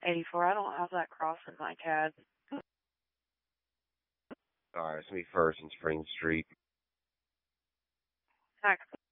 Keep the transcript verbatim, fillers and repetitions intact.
eighty-four. I don't have that cross in my C A D. All right, it's me first in Spring Street. Heck,